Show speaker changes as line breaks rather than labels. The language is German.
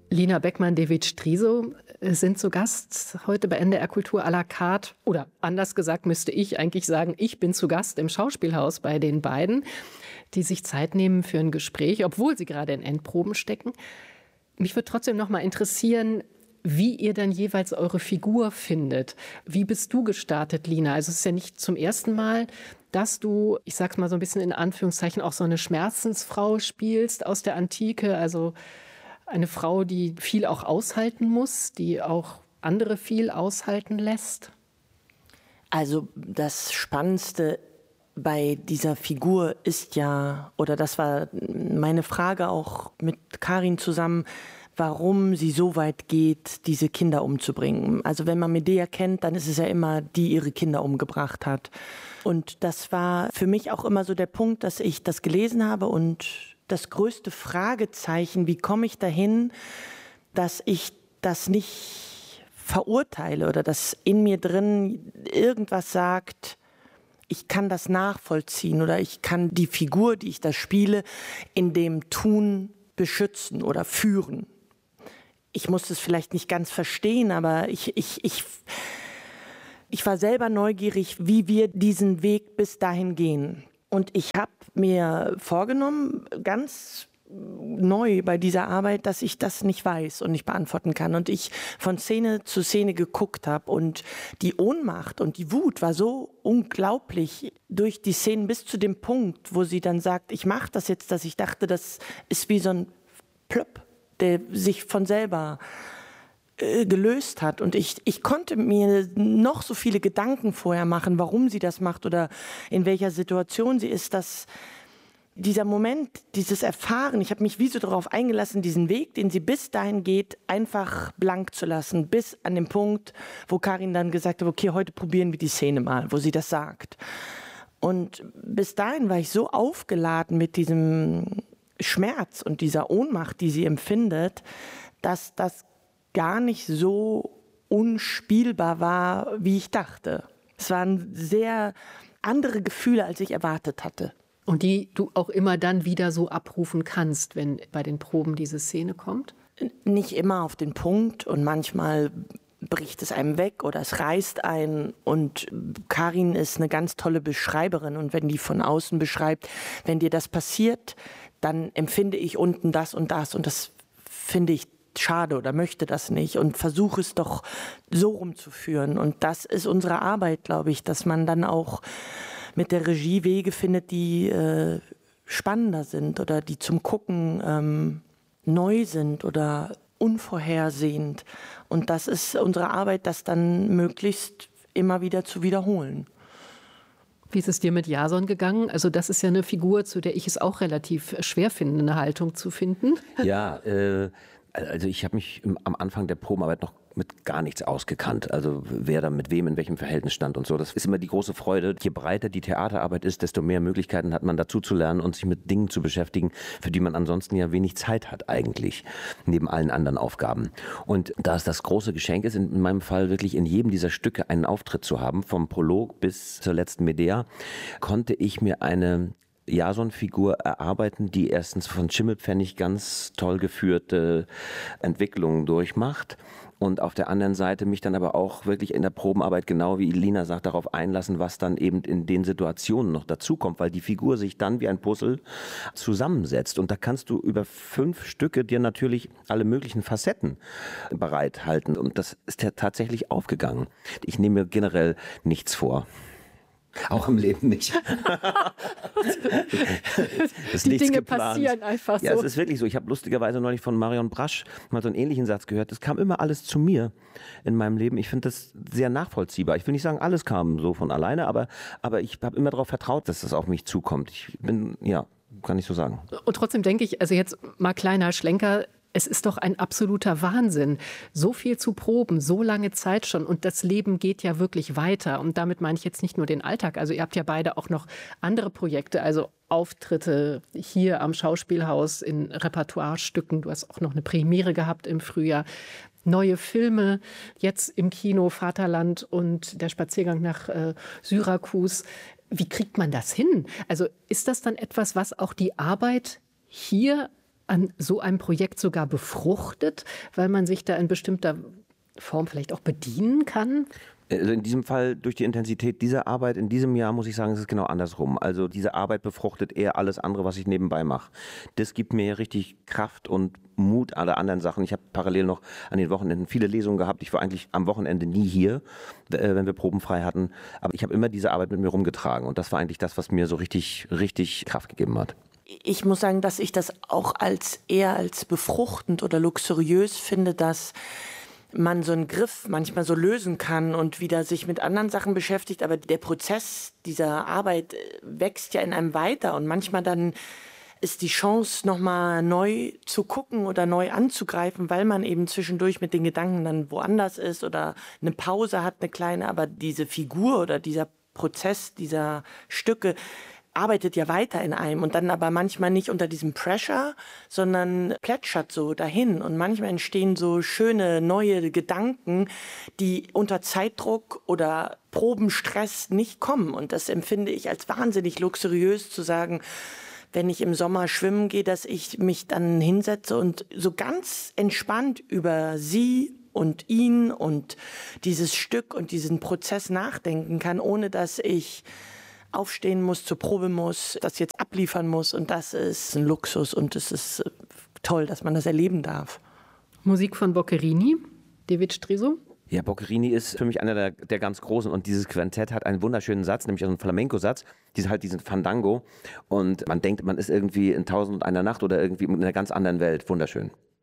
Lina Beckmann-Devic-Striso sind zu Gast heute bei NDR Kultur à la carte. Oder anders gesagt müsste ich eigentlich sagen, ich bin zu Gast im Schauspielhaus bei den beiden, die sich Zeit nehmen für ein Gespräch, obwohl sie gerade in Endproben stecken. Mich würde trotzdem noch mal interessieren, wie ihr dann jeweils eure Figur findet. Wie bist du gestartet, Lina? Also es ist ja nicht zum ersten Mal, dass du, ich sag's mal so ein bisschen in Anführungszeichen, auch so eine Schmerzensfrau spielst aus der Antike. Also eine Frau, die viel auch aushalten muss, die auch andere viel aushalten lässt.
Also das Spannendste bei dieser Figur ist ja, oder das war meine Frage auch mit Karin zusammen, warum sie so weit geht, diese Kinder umzubringen. Also wenn man Medea kennt, dann ist es ja immer, die ihre Kinder umgebracht hat. Und das war für mich auch immer so der Punkt, dass ich das gelesen habe und das größte Fragezeichen, wie komme ich dahin, dass ich das nicht verurteile oder dass in mir drin irgendwas sagt, ich kann das nachvollziehen oder ich kann die Figur, die ich da spiele, in dem Tun beschützen oder führen. Ich muss es vielleicht nicht ganz verstehen, aber ich war selber neugierig, wie wir diesen Weg bis dahin gehen. Und ich habe mir vorgenommen, ganz neu bei dieser Arbeit, dass ich das nicht weiß und nicht beantworten kann. Und ich von Szene zu Szene geguckt habe. Und die Ohnmacht und die Wut war so unglaublich durch die Szenen bis zu dem Punkt, wo sie dann sagt, ich mache das jetzt, dass ich dachte, das ist wie so ein Plöpp, der sich von selber gelöst hat. Und ich konnte mir noch so viele Gedanken vorher machen, warum sie das macht oder in welcher Situation sie ist, dass dieser Moment, dieses Erfahren, ich habe mich wie so darauf eingelassen, diesen Weg, den sie bis dahin geht, einfach blank zu lassen, bis an den Punkt, wo Karin dann gesagt hat, okay, heute probieren wir die Szene mal, wo sie das sagt. Und bis dahin war ich so aufgeladen mit diesem Schmerz und dieser Ohnmacht, die sie empfindet, dass das gar nicht so unspielbar war, wie ich dachte. Es waren sehr andere Gefühle, als ich erwartet hatte.
Und die du auch immer dann wieder so abrufen kannst, wenn bei den Proben diese Szene kommt?
Nicht immer auf den Punkt und manchmal bricht es einem weg oder es reißt einen. Und Karin ist eine ganz tolle Beschreiberin und wenn die von außen beschreibt, wenn dir das passiert, dann empfinde ich unten das und das finde ich schade oder möchte das nicht und versuche es doch so rumzuführen. Und das ist unsere Arbeit, glaube ich, dass man dann auch mit der Regie Wege findet, die spannender sind oder die zum Gucken neu sind oder unvorhersehend. Und das ist unsere Arbeit, das dann möglichst immer wieder zu wiederholen.
Wie ist es dir mit Jason gegangen? Also das ist ja eine Figur, zu der ich es auch relativ schwer finde, eine Haltung zu finden.
Ja, also ich habe mich am Anfang der Probenarbeit noch mit gar nichts ausgekannt. Also wer da mit wem in welchem Verhältnis stand und so. Das ist immer die große Freude. Je breiter die Theaterarbeit ist, desto mehr Möglichkeiten hat man dazu zu lernen und sich mit Dingen zu beschäftigen, für die man ansonsten ja wenig Zeit hat eigentlich, neben allen anderen Aufgaben. Und da es das große Geschenk ist, in meinem Fall wirklich in jedem dieser Stücke einen Auftritt zu haben, vom Prolog bis zur letzten Medea, konnte ich mir eine Jason-Figur erarbeiten, die erstens von Schimmelpfennig ganz toll geführte Entwicklungen durchmacht und auf der anderen Seite mich dann aber auch wirklich in der Probenarbeit, genau wie Lina sagt, darauf einlassen, was dann eben in den Situationen noch dazukommt, weil die Figur sich dann wie ein Puzzle zusammensetzt und da kannst du über 5 Stücke dir natürlich alle möglichen Facetten bereithalten und das ist ja tatsächlich aufgegangen. Ich nehme mir generell nichts vor. Auch im Leben nicht.
Die Dinge passieren einfach so.
Ja, es ist wirklich so. Ich habe lustigerweise neulich von Marion Brasch mal so einen ähnlichen Satz gehört. Es kam immer alles zu mir in meinem Leben. Ich finde das sehr nachvollziehbar. Ich will nicht sagen, alles kam so von alleine, aber ich habe immer darauf vertraut, dass das auf mich zukommt. Ich bin, ja, kann ich so sagen.
Und trotzdem denke ich, also jetzt mal kleiner Schlenker, es ist doch ein absoluter Wahnsinn, so viel zu proben, so lange Zeit schon. Und das Leben geht ja wirklich weiter. Und damit meine ich jetzt nicht nur den Alltag. Also ihr habt ja beide auch noch andere Projekte, also Auftritte hier am Schauspielhaus in Repertoirestücken. Du hast auch noch eine Premiere gehabt im Frühjahr. Neue Filme, jetzt im Kino Vaterland und der Spaziergang nach Syrakus. Wie kriegt man das hin? Also ist das dann etwas, was auch die Arbeit hier an so einem Projekt sogar befruchtet, weil man sich da in bestimmter Form vielleicht auch bedienen kann?
Also in diesem Fall durch die Intensität dieser Arbeit in diesem Jahr muss ich sagen, es ist genau andersrum. Also diese Arbeit befruchtet eher alles andere, was ich nebenbei mache. Das gibt mir richtig Kraft und Mut alle anderen Sachen. Ich habe parallel noch an den Wochenenden viele Lesungen gehabt. Ich war eigentlich am Wochenende nie hier, wenn wir probenfrei hatten. Aber ich habe immer diese Arbeit mit mir rumgetragen. Und das war eigentlich das, was mir so richtig, richtig Kraft gegeben hat.
Ich muss sagen, dass ich das auch eher als befruchtend oder luxuriös finde, dass man so einen Griff manchmal so lösen kann und wieder sich mit anderen Sachen beschäftigt. Aber der Prozess dieser Arbeit wächst ja in einem weiter und manchmal dann ist die Chance, nochmal neu zu gucken oder neu anzugreifen, weil man eben zwischendurch mit den Gedanken dann woanders ist oder eine Pause hat, eine kleine. Aber diese Figur oder dieser Prozess dieser Stücke arbeitet ja weiter in einem und dann aber manchmal nicht unter diesem Pressure, sondern plätschert so dahin. Und manchmal entstehen so schöne neue Gedanken, die unter Zeitdruck oder Probenstress nicht kommen. Und das empfinde ich als wahnsinnig luxuriös zu sagen, wenn ich im Sommer schwimmen gehe, dass ich mich dann hinsetze und so ganz entspannt über sie und ihn und dieses Stück und diesen Prozess nachdenken kann, ohne dass ich aufstehen muss, zur Probe muss, das jetzt abliefern muss. Und das ist ein Luxus und es ist toll, dass man das erleben darf.
Musik von Boccherini, David Striso.
Ja, Boccherini ist für mich einer der ganz Großen und dieses Quintett hat einen wunderschönen Satz, nämlich einen Flamenco-Satz, diesen Fandango und man denkt, man ist irgendwie in 1001 Nacht oder irgendwie in einer ganz anderen Welt. Wunderschön.